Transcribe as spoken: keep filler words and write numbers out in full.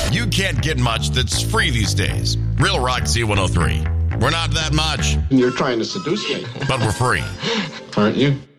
You can't get much that's free these days. Real Rock Z one oh three. We're not that much. You're trying to seduce me. But we're free. Aren't you?